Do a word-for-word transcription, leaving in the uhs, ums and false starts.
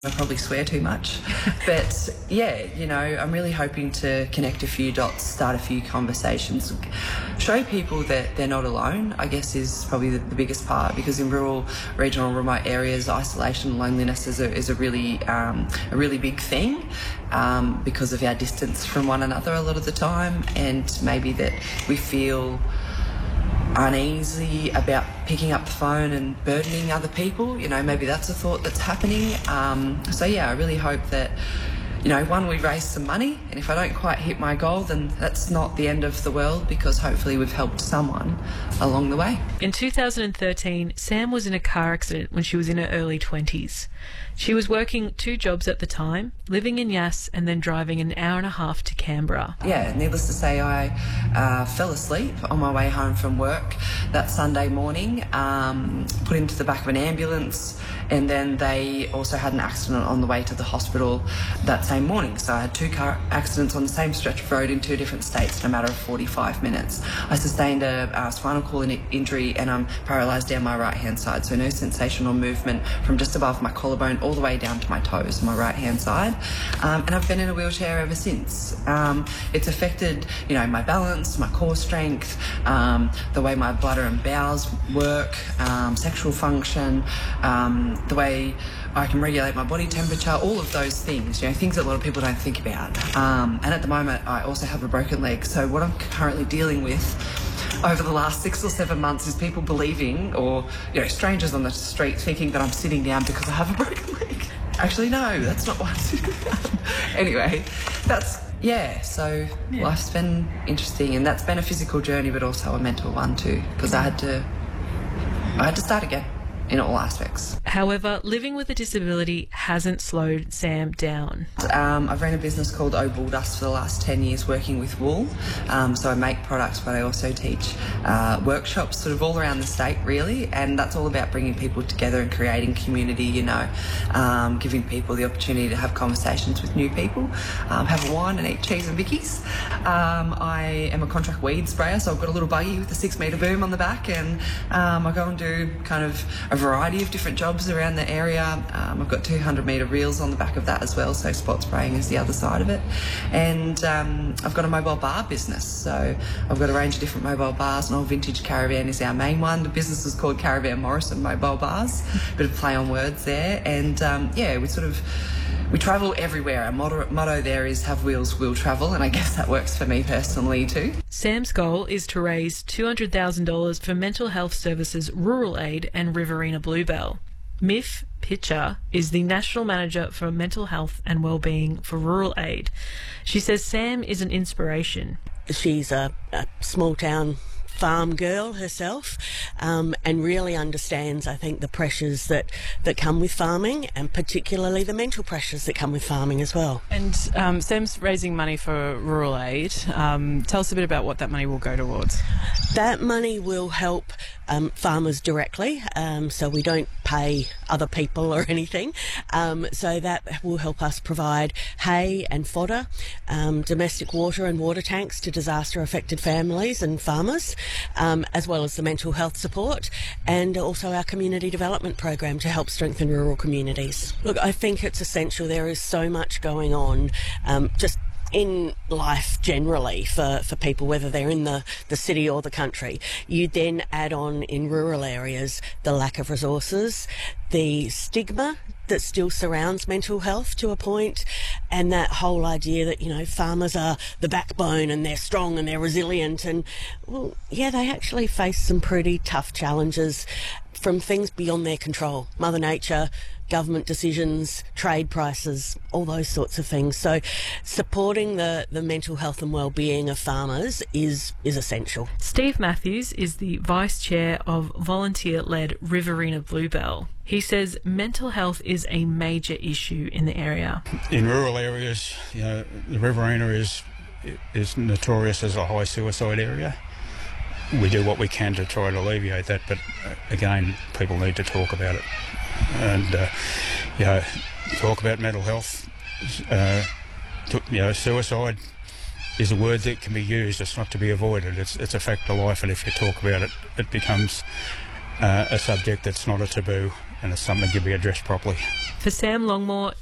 I probably swear too much, but yeah, you know, I'm really hoping to connect a few dots, start a few conversations, show people that they're not alone, I guess is probably the, the biggest part, because in rural, regional, remote areas, isolation and loneliness is a, is a really um, a really big thing um, because of our distance from one another a lot of the time, and maybe that we feel uneasy about picking up the phone and burdening other people. You know, maybe that's a thought that's happening. Um, so yeah, I really hope that, you know, one, we raise some money, and if I don't quite hit my goal, then that's not the end of the world, because hopefully we've helped someone along the way. In two thousand thirteen, Sam was in a car accident when she was in her early twenties. She was working two jobs at the time, living in Yass and then driving an hour and a half to Canberra. Yeah, needless to say, I uh, fell asleep on my way home from work that Sunday morning, um, put into the back of an ambulance, and then they also had an accident on the way to the hospital that same morning. So I had two car accidents on the same stretch of road in two different states in a matter of forty-five minutes. I sustained a uh, spinal cord injury, and I'm paralysed down my right-hand side, so no sensation or movement from just above my collarbone all the way down to my toes on my right-hand side. Um, and I've been in a wheelchair ever since. Um, it's affected, you know, my balance, my core strength, um, the way my bladder and bowels work, um, sexual function, um, the way I can regulate my body temperature, all of those things, you know, things that a lot of people don't think about. Um, and at the moment, I also have a broken leg. So what I'm currently dealing with over the last six or seven months is people believing, or, you know, strangers on the street thinking that I'm sitting down because I have a broken leg. Actually, no, that's not why I'm sitting down. Anyway, that's, yeah, so yeah. Life's been interesting, and that's been a physical journey, but also a mental one too, because I had to, I had to start again in all aspects. However, living with a disability hasn't slowed Sam down. Um, I've ran a business called O Wool Dust for the last ten years, working with wool. Um, so I make products, but I also teach uh, workshops sort of all around the state, really, and that's all about bringing people together and creating community, you know, um, giving people the opportunity to have conversations with new people, um, have a wine and eat cheese and Vickies. Um, I am a contract weed sprayer, so I've got a little buggy with a six metre boom on the back, and um, I go and do kind of a variety of different jobs around the area. Um, I've got two hundred metre reels on the back of that as well, so spot spraying is the other side of it. And um, I've got a mobile bar business, so I've got a range of different mobile bars. An old vintage caravan is our main one. The business is called Caravan Morrison Mobile Bars. Bit of play on words there. And um, yeah, we sort of we travel everywhere. Our motto, motto there is have wheels, we'll travel, and I guess that works for me personally too. Sam's goal is to raise two hundred thousand dollars for mental health services Rural Aid and Riverina Bluebell. Miff Pitcher is the National Manager for Mental Health and Wellbeing for Rural Aid. She says Sam is an inspiration. She's a, a small town farm girl herself, um, and really understands, I think, the pressures that, that come with farming, and particularly the mental pressures that come with farming as well. And um, Sam's raising money for Rural Aid. Um, tell us a bit about what that money will go towards. That money will help um, farmers directly, um, so we don't pay other people or anything. Um, so that will help us provide hay and fodder, um, domestic water and water tanks to disaster-affected families and farmers, um, as well as the mental health support, and also our community development program to help strengthen rural communities. Look, I think it's essential. There is so much going on, um, just in life generally for, for people, whether they're in the, the city or the country. You then add on in rural areas the lack of resources, the stigma that still surrounds mental health to a point, and that whole idea that, you know, farmers are the backbone and they're strong and they're resilient, and, well, yeah, they actually face some pretty tough challenges from things beyond their control. Mother Nature, government decisions, trade prices, all those sorts of things. So supporting the, the mental health and well-being of farmers is, is essential. Steve Matthews is the Vice Chair of volunteer-led Riverina Bluebell. He says mental health is a major issue in the area. In rural areas, you know, the Riverina is, is notorious as a high suicide area. We do what we can to try to alleviate that, but uh, again, people need to talk about it. And, uh, you know, talk about mental health. Uh, to, you know, suicide is a word that can be used. It's not to be avoided. It's, it's a fact of life, and if you talk about it, it becomes uh, a subject that's not a taboo. and it's something to be addressed properly. For Sam Longmore,